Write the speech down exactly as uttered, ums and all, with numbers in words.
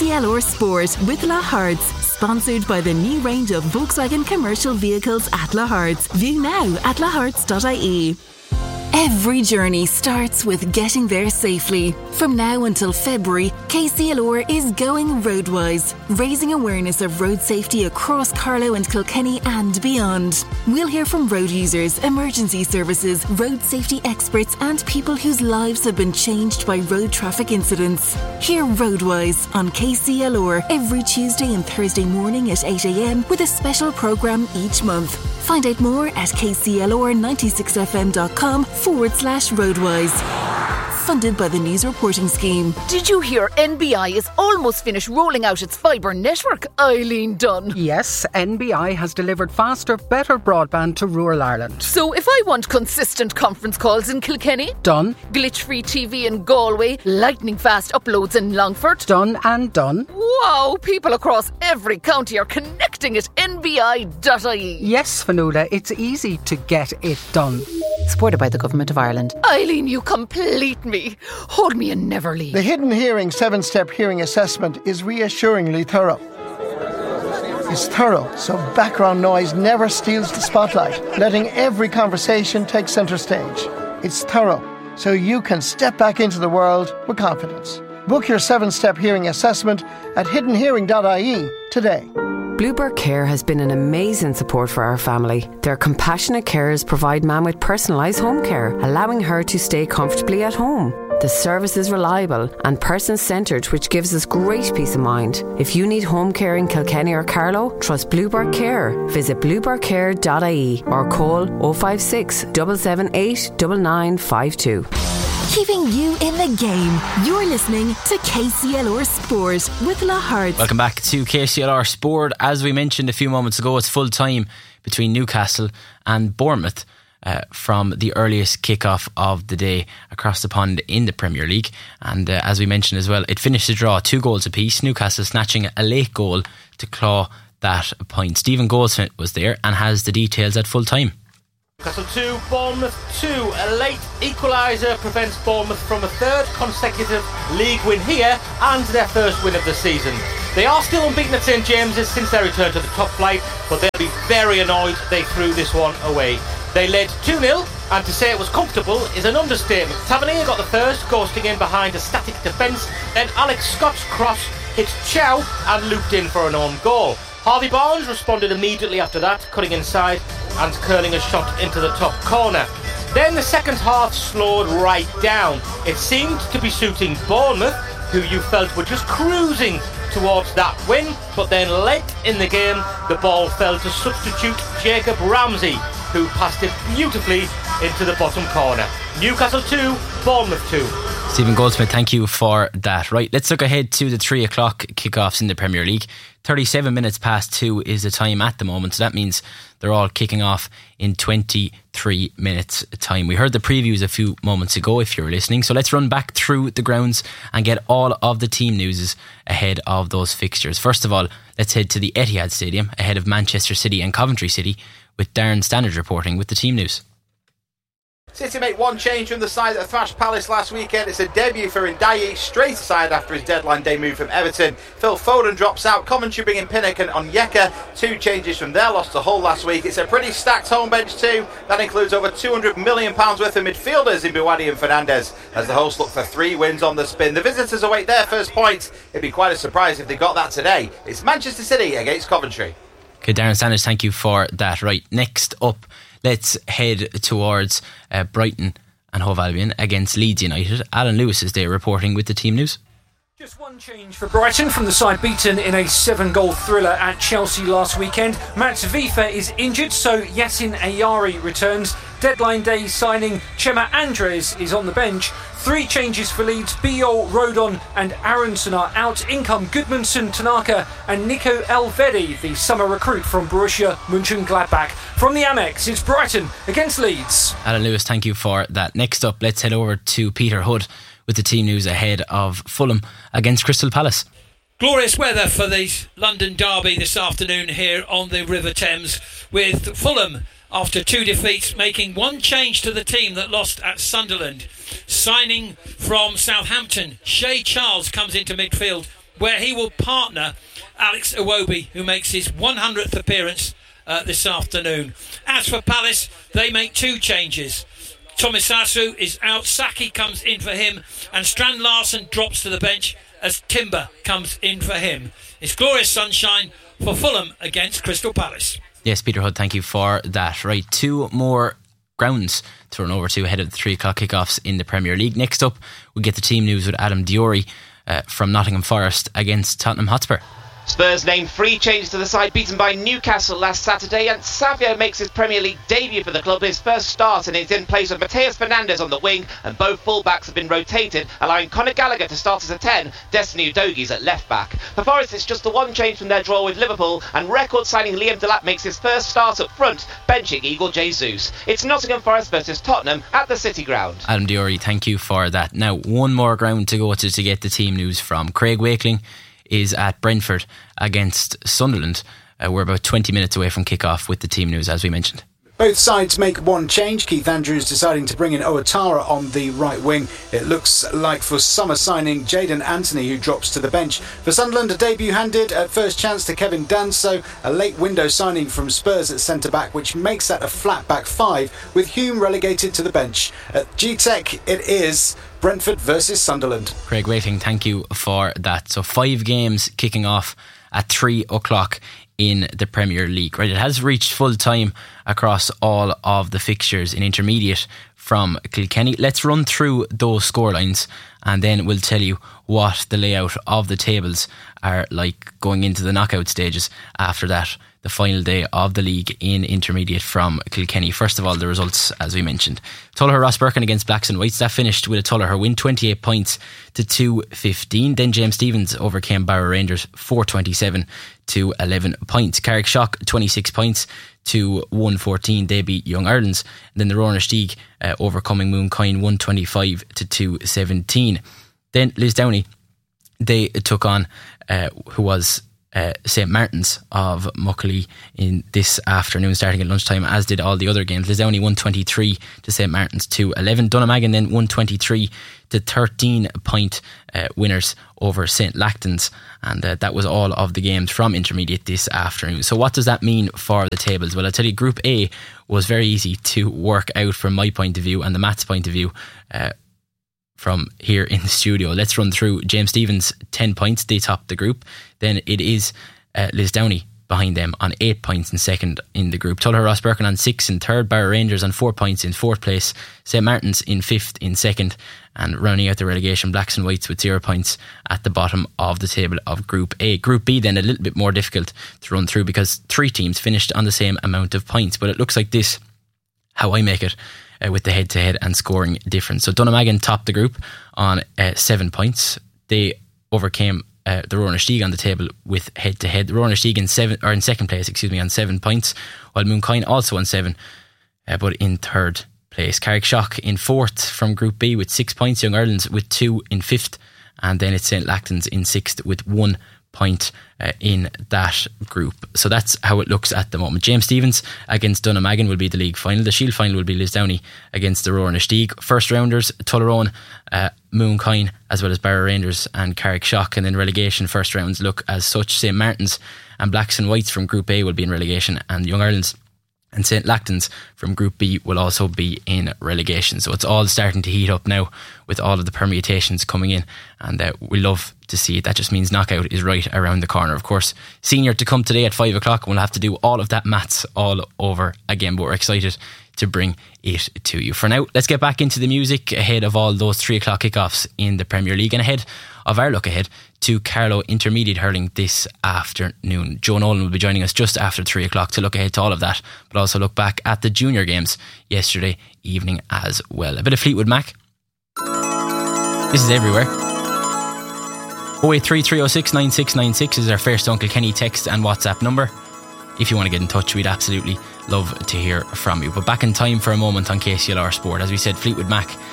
C L R Sport with Lahart's, sponsored by the new range of Volkswagen commercial vehicles at Lahart's. View now at laharts dot I E. Every journey starts with getting there safely. From now until February, K C L R is going roadwise, raising awareness of road safety across Carlow and Kilkenny and beyond. We'll hear from road users, emergency services, road safety experts and people whose lives have been changed by road traffic incidents. Hear Roadwise on K C L R every Tuesday and Thursday morning at eight a.m. with a special programme each month. Find out more at k c l r ninety-six f m dot com forward slash roadwise. Funded by the News Reporting Scheme. Did you hear N B I is almost finished rolling out its fibre network? Eileen Dunn. Yes, N B I has delivered faster, better broadband to rural Ireland. So if I want consistent conference calls in Kilkenny? Done. Glitch-free T V in Galway? Lightning fast uploads in Longford? Done and done. Wow, people across every county are connecting at N B I dot I E. Yes, Fionnuala, it's easy to get it done. Supported by the Government of Ireland. Eileen, you complete me. Hold me and never leave. The Hidden Hearing seven-step hearing assessment is reassuringly thorough. It's thorough, so background noise never steals the spotlight, letting every conversation take centre stage. It's thorough, so you can step back into the world with confidence. Book your seven-step hearing assessment at hidden hearing dot I E today. Bluebird Care has been an amazing support for our family. Their compassionate carers provide Mam with personalised home care, allowing her to stay comfortably at home. The service is reliable and person-centred, which gives us great peace of mind. If you need home care in Kilkenny or Carlow, trust Bluebird Care. Visit bluebird care dot I E or call oh five six, seven seven eight, nine nine five two. Keeping you in the game. You're listening to K C L R Sport with Lahart's. Welcome back to K C L R Sport. As we mentioned a few moments ago, it's full time between Newcastle and Bournemouth uh, from the earliest kick-off of the day across the pond in the Premier League. And uh, as we mentioned as well, it finished the draw two goals apiece. Newcastle snatching a late goal to claw that point. Stephen Goldsmith was there and has the details at full time. Newcastle two, Bournemouth two. A late equaliser prevents Bournemouth from a third consecutive league win here and their first win of the season. They are still unbeaten at St James's since their return to the top flight, but they'll be very annoyed they threw this one away. They led two nil, and to say it was comfortable is an understatement. Tavernier got the first, ghosting in behind a static defence. Then Alex Scott's cross hit Chow and looped in for an own goal. Harvey Barnes responded immediately after that, cutting inside and curling a shot into the top corner. Then the second half slowed right down. It seemed to be suiting Bournemouth, who you felt were just cruising towards that win, but then late in the game the ball fell to substitute Jacob Ramsey, who passed it beautifully into the bottom corner. Newcastle two, Bournemouth two. Stephen Goldsmith, thank you for that. Right, let's look ahead to the three o'clock kickoffs in the Premier League. thirty-seven minutes past two is the time at the moment, so that means they're all kicking off in twenty-three minutes time. We heard the previews a few moments ago if you're listening, so let's run back through the grounds and get all of the team news ahead of those fixtures. First of all, let's head to the Etihad Stadium ahead of Manchester City and Coventry City with Darren Stannard reporting with the team news. City make one change from the side that thrashed Palace last weekend. It's a debut for Ndiaye, straight aside after his deadline day move from Everton. Phil Foden drops out. Coventry bring in Pinnock and Onyeka. Two changes from their loss to Hull last week. It's a pretty stacked home bench too. That includes over two hundred million pounds worth of midfielders in Buwadi and Fernandes, as the hosts look for three wins on the spin. The visitors await their first points. It'd be quite a surprise if they got that today. It's Manchester City against Coventry. Okay, Darren Sanders, thank you for that. Right, next up, let's head towards uh, Brighton and Hove Albion against Leeds United. Alan Lewis is there reporting with the team news. Just one change for Brighton from the side beaten in a seven-goal thriller at Chelsea last weekend. Matt Vifa is injured, so Yasin Ayari returns. Deadline day signing Chema Andres is on the bench. Three changes for Leeds. Biol, Rodon and Aronson are out. In come Gudmundsson, Tanaka and Nico Elvedi, the summer recruit from Borussia Mönchengladbach. From the Amex, it's Brighton against Leeds. Alan Lewis, thank you for that. Next up, let's head over to Peter Hood with the team news ahead of Fulham against Crystal Palace. Glorious weather for the London derby this afternoon here on the River Thames, with Fulham, after two defeats, making one change to the team that lost at Sunderland. Signing from Southampton, Shay Charles comes into midfield where he will partner Alex Iwobi, who makes his one hundredth appearance uh, this afternoon. As for Palace, they make two changes. Tomisasu is out, Saki comes in for him, and Strand Larsen drops to the bench as Timber comes in for him. It's glorious sunshine for Fulham against Crystal Palace. Yes, Peter Hood, thank you for that. Right, two more grounds to run over to ahead of the three o'clock kickoffs in the Premier League. Next up, we get the team news with Adam Diori uh, from Nottingham Forest against Tottenham Hotspur. Spurs named three changes to the side, beaten by Newcastle last Saturday, and Savio makes his Premier League debut for the club, his first start, and he's in place of Mateus Fernandes on the wing, and both full-backs have been rotated, allowing Conor Gallagher to start as a ten, Destiny Udogie's at left-back. For Forest, it's just the one change from their draw with Liverpool, and record signing Liam Delap makes his first start up front, benching Igor Jesus. It's Nottingham Forest versus Tottenham at the City Ground. Adam Diori, thank you for that. Now, one more ground to go to to get the team news from. Craig Wakeling is at Brentford against Sunderland. Uh, we're about twenty minutes away from kick-off with the team news, as we mentioned. Both sides make one change. Keith Andrews deciding to bring in Ouattara on the right wing. It looks like for summer signing Jadon Anthony, who drops to the bench. For Sunderland, a debut handed at first chance to Kevin Danso, a late window signing from Spurs at centre-back, which makes that a flat back five, with Hume relegated to the bench. At G-Tech, it is Brentford versus Sunderland. Craig Wakeling, thank you for that. So five games kicking off at three o'clock in the Premier League. Right, it has reached full time across all of the fixtures in intermediate from Kilkenny. Let's run through those scorelines and then we'll tell you what the layout of the tables are like going into the knockout stages after that, the final day of the league in intermediate from Kilkenny. First of all, the results, as we mentioned. Tullogher Rossberkin against Blacks and Whites. That finished with a Tullogher win, twenty-eight points to two fifteen. Then James Stephens overcame Barrow Rangers, four twenty-seven to eleven points. Carrickshock, twenty-six points to one fourteen. They beat Young Ireland's. And then the Rowan Stieg uh, overcoming Mooncoin, one twenty-five to two seventeen. Then Lisdowney, they took on uh, who was Uh, Saint Martin's of Muckley in this afternoon, starting at lunchtime, as did all the other games. Lisdowney one twenty-three to Saint Martin's two eleven. Dunnamaggin then one twenty-three to thirteen point uh, winners over Saint Lactans, and uh, that was all of the games from intermediate this afternoon. So what does that mean for the tables? Well, I'll tell you, Group A was very easy to work out from my point of view and the Matt's point of view uh, from here in the studio. Let's run through. James Stephens, ten points, they topped the group. Then it is uh, Lisdowney behind them on eight points in second in the group. Tullogher Rossberkin on six in third. Barrow Rangers on four points in fourth place. Saint Martin's in fifth in second. And rounding out the relegation, Blacks and Whites with zero points at the bottom of the table of Group A. Group B then a little bit more difficult to run through because three teams finished on the same amount of points. But it looks like this, how I make it, Uh, with the head-to-head and scoring difference. So Dunnamaggin topped the group on uh, seven points. They overcame uh, the Rowan Stieg on the table with head-to-head. The Rowan Stieg in seven, or in second place, excuse me, on seven points, while Mooncoin also on seven, uh, but in third place. Carrickshock in fourth from Group B with six points. Young Ireland's with two in fifth, and then it's Saint Lactans in sixth with one point uh, in that group. So that's how it looks at the moment. James Stephens against Dunnamaggin will be the league final. The Shield final will be Lisdowney against the Rowan Stieg. First rounders, Tullaroan, uh, Mooncoin, as well as Barrow Rangers and Carrickshock. And then relegation first rounds look as such. Saint Martin's and Blacks and Whites from Group A will be in relegation, and Young Ireland's and Saint Lactans from Group B will also be in relegation. So it's all starting to heat up now with all of the permutations coming in, and uh, we love to see it. That just means knockout is right around the corner. Of course, senior to come today at five o'clock, and we'll have to do all of that maths all over again, but we're excited to bring it to you. For now, let's get back into the music ahead of all those three o'clock kickoffs in the Premier League, and ahead of our look ahead to Carlow Intermediate Hurling this afternoon. Joe Nolan will be joining us just after three o'clock to look ahead to all of that, but also look back at the junior games yesterday evening as well. A bit of Fleetwood Mac. This is everywhere. oh eight three, three oh six, nine six nine six is our Fairstone Kilkenny text and WhatsApp number. If you want to get in touch, we'd absolutely love to hear from you. But back in time for a moment on K C L R Sport. As we said, Fleetwood Mac